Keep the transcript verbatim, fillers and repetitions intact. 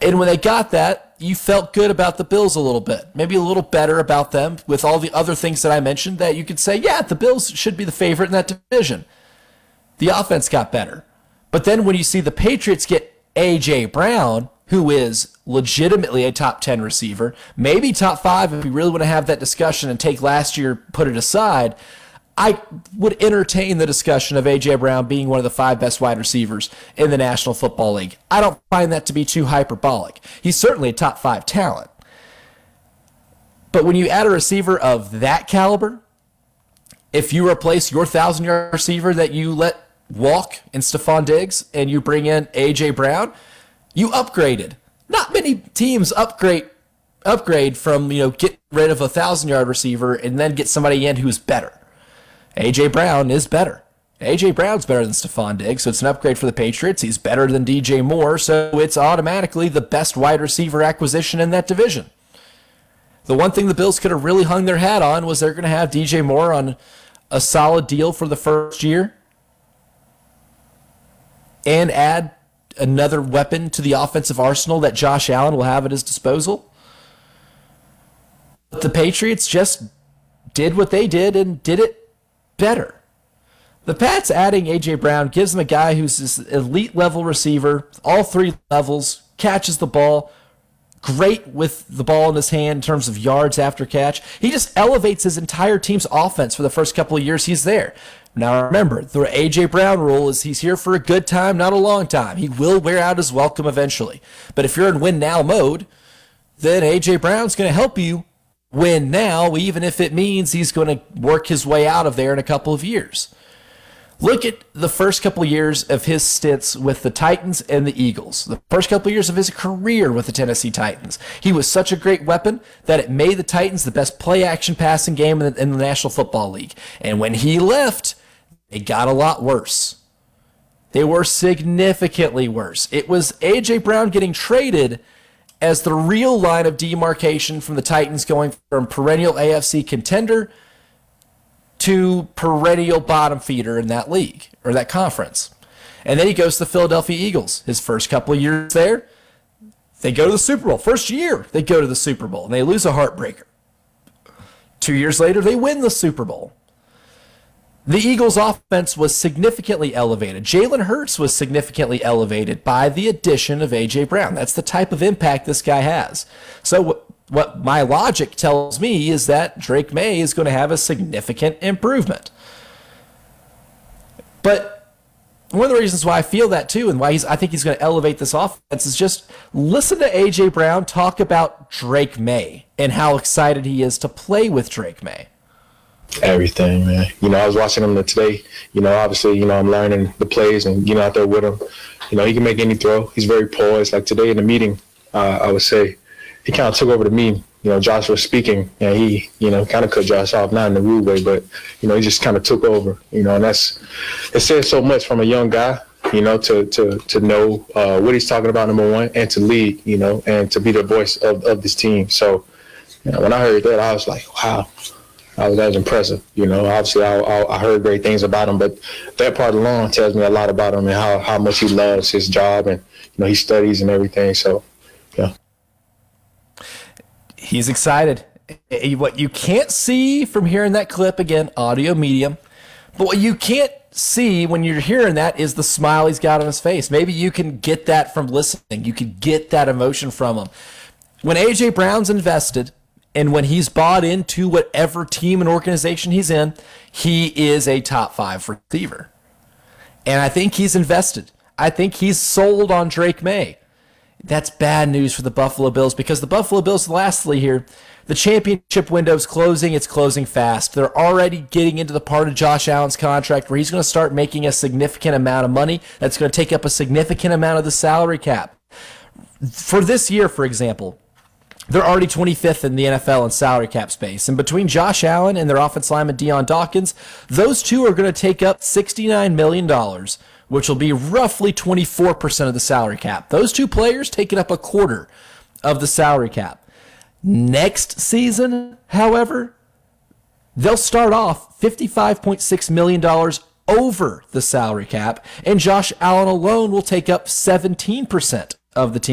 And when they got that, you felt good about the Bills a little bit, maybe a little better about them with all the other things that I mentioned that you could say, yeah, the Bills should be the favorite in that division. The offense got better. But then when you see the Patriots get A J. Brown, who is legitimately a top ten receiver, maybe top five if we really want to have that discussion and take last year, put it aside, I would entertain the discussion of A J. Brown being one of the five best wide receivers in the National Football League. I don't find that to be too hyperbolic. He's certainly a top five talent. But when you add a receiver of that caliber, if you replace your thousand-yard receiver that you let walk in Stephon Diggs and you bring in A J. Brown, you upgraded. Not many teams upgrade upgrade from, you know, get rid of a thousand-yard receiver and then get somebody in who's better. A J. Brown is better. A J. Brown's better than Stephon Diggs, so it's an upgrade for the Patriots. He's better than D J Moore, so it's automatically the best wide receiver acquisition in that division. The one thing the Bills could have really hung their hat on was they're going to have D J Moore on a solid deal for the first year and add another weapon to the offensive arsenal that Josh Allen will have at his disposal. But the Patriots just did what they did and did it better. The Pats adding A J. Brown gives them a guy who's this elite level receiver, all three levels, catches the ball, great with the ball in his hand in terms of yards after catch. He just elevates his entire team's offense for the first couple of years he's there. Now remember, the A J. Brown rule is he's here for a good time, not a long time. He will wear out his welcome eventually. But if you're in win now mode, then A J. Brown's going to help you win now, even if it means he's going to work his way out of there in a couple of years. Look at the first couple of years of his stints with the Titans and the Eagles. The first couple of years of his career with the Tennessee Titans. He was such a great weapon that it made the Titans the best play-action passing game in the, in the National Football League. And when he left, it got a lot worse. They were significantly worse. It was A J. Brown getting traded as the real line of demarcation from the Titans going from perennial A F C contender to perennial bottom feeder in that league, or that conference. And then he goes to the Philadelphia Eagles. His first couple of years there, they go to the Super Bowl. First year, they go to the Super Bowl, and they lose a heartbreaker. Two years later, they win the Super Bowl. The Eagles' offense was significantly elevated. Jalen Hurts was significantly elevated by the addition of A J. Brown. That's the type of impact this guy has. So what my logic tells me is that Drake May is going to have a significant improvement. But one of the reasons why I feel that too, and why he's, I think he's going to elevate this offense, is just listen to A J. Brown talk about Drake May and how excited he is to play with Drake May. Everything, man. You know, I was watching him today. You know, obviously, you know, I'm learning the plays and, you know, out there with him. You know, he can make any throw. He's very poised. Like today in the meeting, uh, I would say he kind of took over the me. You know, Josh was speaking, and he, you know, kind of cut Josh off, not in a rude way, but, you know, he just kind of took over. You know, and that's, it says so much from a young guy, you know, to to to know uh, what he's talking about, number one, and to lead, you know, and to be the voice of, of this team. So, you know, when I heard that, I was like, wow. I was, that was impressive. You know, obviously I, I, I heard great things about him, but that part alone tells me a lot about him and how, how much he loves his job and, you know, he studies and everything. So, yeah. He's excited. What you can't see from hearing that clip, again, audio medium, but what you can't see when you're hearing that is the smile he's got on his face. Maybe you can get that from listening. You can get that emotion from him. When A J. Brown's invested, and when he's bought into whatever team and organization he's in, he is a top five receiver. And I think he's invested. I think he's sold on Drake May. That's bad news for the Buffalo Bills because the Buffalo Bills, lastly here, the championship window's closing. It's closing fast. They're already getting into the part of Josh Allen's contract where he's going to start making a significant amount of money. That's going to take up a significant amount of the salary cap. For this year, for example, they're already twenty-fifth in the N F L in salary cap space. And between Josh Allen and their offensive lineman Deion Dawkins, those two are going to take up sixty-nine million dollars, which will be roughly twenty-four percent of the salary cap. Those two players taking up a quarter of the salary cap. Next season, however, they'll start off fifty-five point six million dollars over the salary cap, and Josh Allen alone will take up seventeen percent of the team.